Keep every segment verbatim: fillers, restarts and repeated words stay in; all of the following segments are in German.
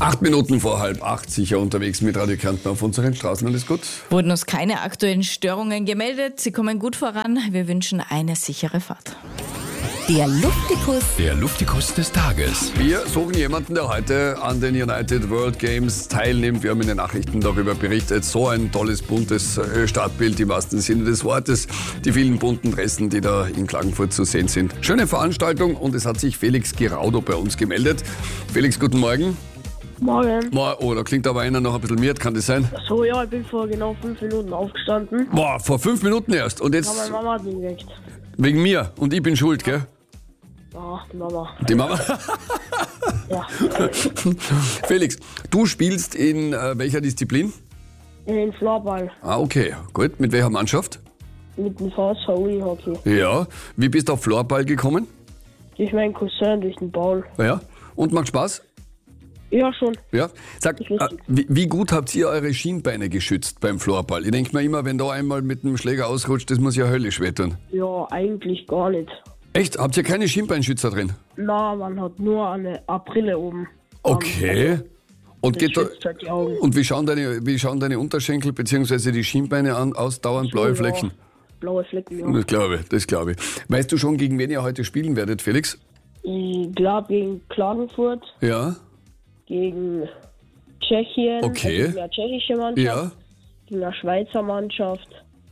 Acht Minuten vor halb acht, sicher unterwegs mit Radio Kärnten auf unseren Straßen. Alles gut? Wurden uns keine aktuellen Störungen gemeldet. Sie kommen gut voran. Wir wünschen eine sichere Fahrt. Der Luftikus. Der Luftikus des Tages. Wir suchen jemanden, der heute an den United World Games teilnimmt. Wir haben in den Nachrichten darüber berichtet. So ein tolles, buntes Stadtbild im wahrsten Sinne des Wortes. Die vielen bunten Dressen, die da in Klagenfurt zu sehen sind. Schöne Veranstaltung und es hat sich Felix Geraudo bei uns gemeldet. Felix, guten Morgen. Morgen. Oh, da klingt aber einer noch ein bisschen miert, kann das sein? So, ja, ich bin vor genau fünf Minuten aufgestanden. Boah, vor fünf Minuten erst. Und Ja, jetzt meine Mama hat mich geweckt. wegen mir. Und ich bin schuld, gell? Ja, die Mama. Die Mama. Ja, Felix, du spielst in äh, welcher Disziplin? in Floorball Ah, okay. Gut. Mit welcher Mannschaft? mit dem V S V Uni-Hockey. Ja. Wie bist du auf Floorball gekommen? Durch meinen Cousin, durch den Ball. Ja. Und macht Spaß? Ja, schon. Ja. Sag, Ist äh, richtig. wie, wie gut habt ihr eure Schienbeine geschützt beim Floorball? Ich denke mir immer, wenn da einmal mit dem Schläger ausrutscht, das muss ja höllisch wehtun. Ja, eigentlich gar nicht. Echt? Habt ihr keine Schienbeinschützer drin? Na, man hat nur eine Brille oben. Okay. Und, Das geht da, schützt halt die Augen. und wie, schauen deine, wie schauen deine Unterschenkel bzw. die Schienbeine an, aus? Dauernd blaue Ja, Flecken? Blaue Flecken, ja. Das glaube ich, das glaube ich. Weißt du schon, gegen wen ihr heute spielen werdet, Felix? Ich glaube gegen Klagenfurt, Ja? gegen Tschechien, Okay. also gegen eine tschechische Mannschaft, Ja? gegen eine Schweizer Mannschaft.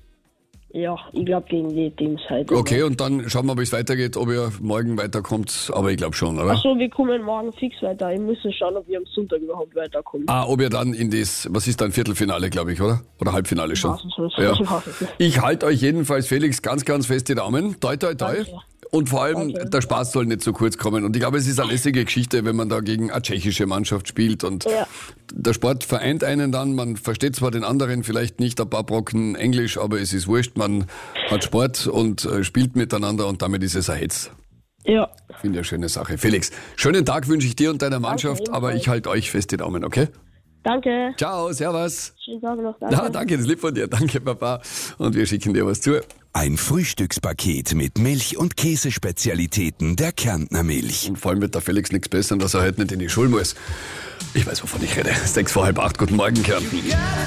Ja, ich glaube gegen die Teams halt. Okay, und dann schauen wir, wie es weitergeht, ob ihr morgen weiterkommt. Aber ich glaube schon, oder? Achso, wir kommen morgen fix weiter. Ich muss schauen, ob wir am Sonntag überhaupt weiterkommen. Ah, ob ihr dann in das, was ist dann, Viertelfinale, glaube ich, oder? Oder Halbfinale schon? weiß es nicht. Ja. Ich weiß es nicht. Ich halte euch jedenfalls, Felix, ganz, ganz fest die Daumen. Toi, toi, toi. Danke. Und vor allem, Danke. der Spaß soll nicht zu kurz kommen. Und ich glaube, es ist eine lässige Geschichte, wenn man da gegen eine tschechische Mannschaft spielt. Und Ja. der Sport vereint einen dann. Man versteht zwar den anderen vielleicht nicht ein paar Brocken Englisch, aber es ist wurscht. Man hat Sport und äh, spielt miteinander und damit ist es ein Hetz. Ja, Finde ich eine schöne Sache. Felix, schönen Tag wünsche ich dir und deiner Mannschaft, ebenfalls. aber ich halte euch fest die Daumen, okay? danke. Ciao, servus. Schönen Tag noch. Danke. Ja, danke, das lieb von dir. Danke, Papa. Und wir schicken dir was zu. Ein Frühstückspaket mit Milch- und Käsespezialitäten der Kärntner Milch. Und vor allem wird der Felix nichts besser, dass er heute nicht in die Schule muss. Ich weiß, wovon ich rede. Sechs vor halb acht. Guten Morgen, Kärnten.